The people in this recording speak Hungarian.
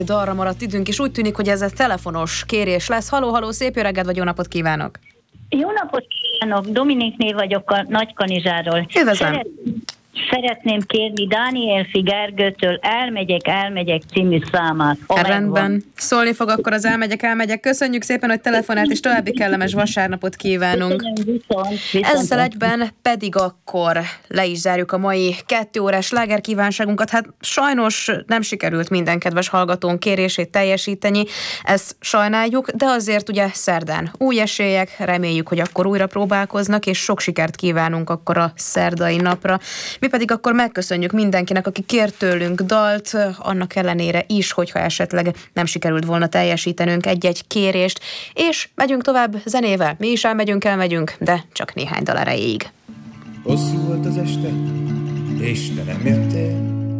Dalra maradt időnk, és úgy tűnik, hogy ez egy telefonos kérés lesz. Halló, szép jó reggelt, vagy jó napot kívánok! Jó napot kívánok, Dominikné vagyok a Nagykanizsáról. Üdvözlöm! Szeretném kérni Dániel Gergőtől Elmegyek című számát. Rendben. Szólni fog akkor az Elmegyek. Köszönjük szépen, hogy telefonált, és további kellemes vasárnapot kívánunk. Viszont. Ezzel egyben pedig akkor le is zárjuk a mai 2 órás slágerkívánságunkat. Hát sajnos nem sikerült minden kedves hallgatónk kérését teljesíteni, ezt sajnáljuk, de azért ugye szerdán új esélyek, reméljük, hogy akkor újra próbálkoznak, és sok sikert kívánunk akkor a szerdai napra. Mi pedig akkor megköszönjük mindenkinek, aki kért tőlünk dalt, annak ellenére is, hogyha esetleg nem sikerült volna teljesítenünk egy-egy kérést, és megyünk tovább zenével. Mi is elmegyünk, de csak néhány dal erejéig. Hosszú volt az este, és te nem jöttél.